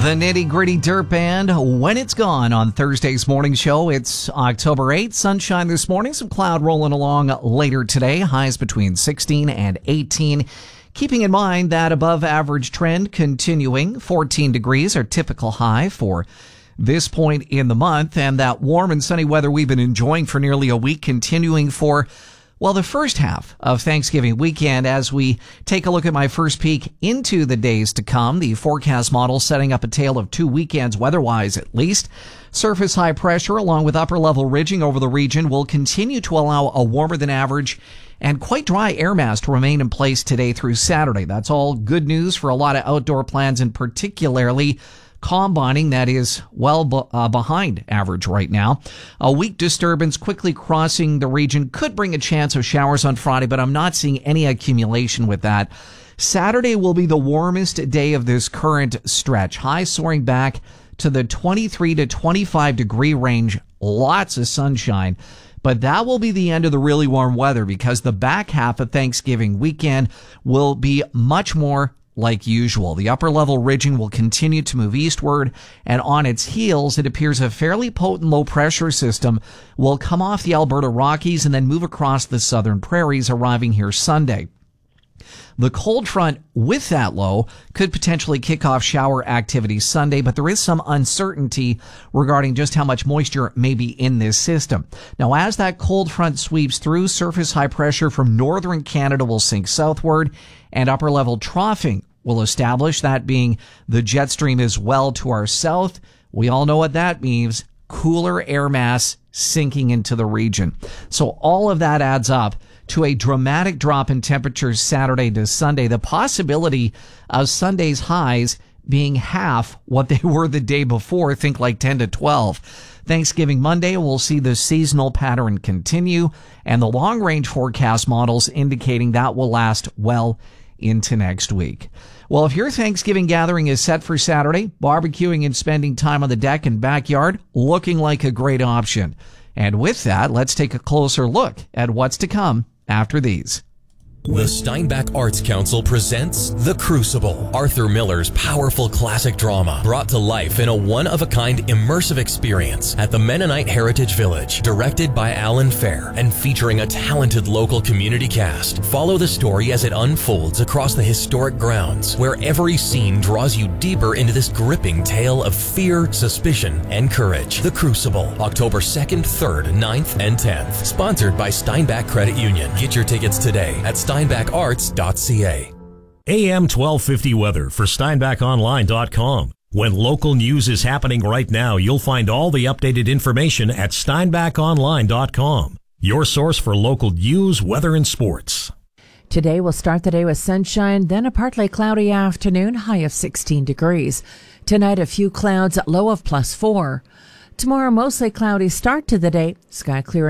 The Nitty Gritty Dirt Band, When It's Gone on Thursday's morning show. It's October 8th. Sunshine this morning. Some cloud rolling along later today. Highs between 16 and 18. Keeping in mind that above average trend continuing. 14 degrees, our typical high for this point in the month. And that warm and sunny weather we've been enjoying for nearly a week continuing for the first half of Thanksgiving weekend. As we take a look at my first peek into the days to come, the forecast model setting up a tale of two weekends, weather-wise at least. Surface high pressure along with upper-level ridging over the region will continue to allow a warmer than average and quite dry air mass to remain in place today through Saturday. That's all good news for a lot of outdoor plans, and particularly combining that is behind average right now. A weak disturbance quickly crossing the region could bring a chance of showers on Friday, but I'm not seeing any accumulation with that. Saturday will be the warmest day of this current stretch. High soaring back to the 23 to 25 degree range. Lots of sunshine. But that will be the end of the really warm weather, because the back half of Thanksgiving weekend will be much more like usual. The upper level ridging will continue to move eastward, and on its heels, it appears a fairly potent low pressure system will come off the Alberta Rockies and then move across the southern prairies, arriving here Sunday. The cold front with that low could potentially kick off shower activity Sunday, but there is some uncertainty regarding just how much moisture may be in this system. Now, as that cold front sweeps through, surface high pressure from northern Canada will sink southward, and upper level troughing will establish, that being the jet stream as well to our south. We all know what that means. Cooler air mass sinking into the region. So all of that adds up to a dramatic drop in temperatures Saturday to Sunday. The possibility of Sunday's highs being half what they were the day before, think like 10 to 12. Thanksgiving Monday, we'll see the seasonal pattern continue, and the long-range forecast models indicating that will last well into next week. Well, if your Thanksgiving gathering is set for Saturday, barbecuing and spending time on the deck and backyard, looking like a great option. And with that, let's take a closer look at what's to come after these. The Steinbach Arts Council presents The Crucible, Arthur Miller's powerful classic drama, brought to life in a one-of-a-kind immersive experience at the Mennonite Heritage Village. Directed by Alan Fair and featuring a talented local community cast. Follow the story as it unfolds across the historic grounds, where every scene draws you deeper into this gripping tale of fear, suspicion, and courage. The Crucible, October 2nd, 3rd, 9th, and 10th. Sponsored by Steinbach Credit Union. Get your tickets today at steinbacharts.ca. AM 1250 weather for steinbachonline.com. When local news is happening right now, you'll find all the updated information at steinbachonline.com. Your source for local news, weather, and sports. Today we'll start the day with sunshine, then a partly cloudy afternoon, high of 16 degrees. Tonight a few clouds, low of +4. Tomorrow mostly cloudy start to the day, sky clear